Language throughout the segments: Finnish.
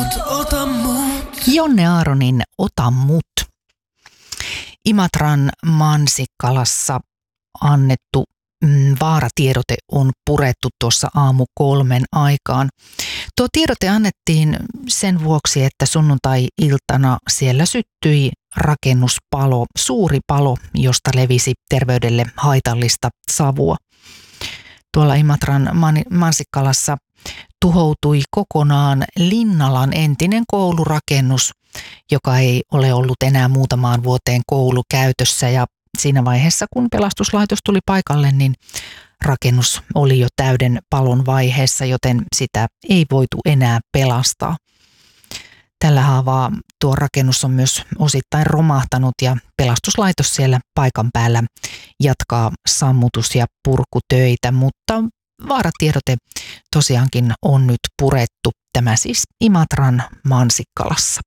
ota mut. Jonne Aaronin Ota mut. Imatran Mansikkalassa annettu vaaratiedote on purettu tuossa 3:00 aikaan. Tuo tiedote annettiin sen vuoksi, että sunnuntai-iltana siellä syttyi rakennuspalo, suuri palo, josta levisi terveydelle haitallista savua. Tuolla Imatran Mansikkalassa tuhoutui kokonaan Linnalan entinen koulurakennus, joka ei ole ollut enää muutamaan vuoteen koulukäytössä, ja siinä vaiheessa, kun pelastuslaitos tuli paikalle, niin rakennus oli jo täyden palon vaiheessa, joten sitä ei voitu enää pelastaa. Tällä haavaa tuo rakennus on myös osittain romahtanut ja pelastuslaitos siellä paikan päällä jatkaa sammutus- ja purkutöitä, mutta vaaratiedote tosiaankin on nyt purettu. Tämä siis Imatran Mansikkalassa.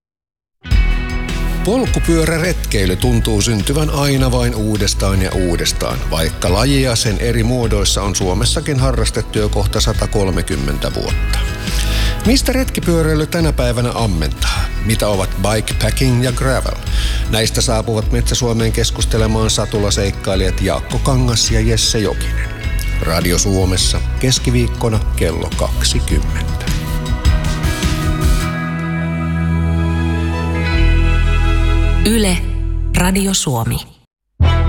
Polkupyöräretkeily tuntuu syntyvän aina vain uudestaan ja uudestaan, vaikka lajia sen eri muodoissa on Suomessakin harrastettu jo kohta 130 vuotta. Mistä retkipyöräily tänä päivänä ammentaa? Mitä ovat bikepacking ja gravel? Näistä saapuvat Metsä-Suomeen keskustelemaan satulaseikkailijat Jaakko Kangas ja Jesse Jokinen. Radio Suomessa keskiviikkona kello 20. Yle, Radio Suomi.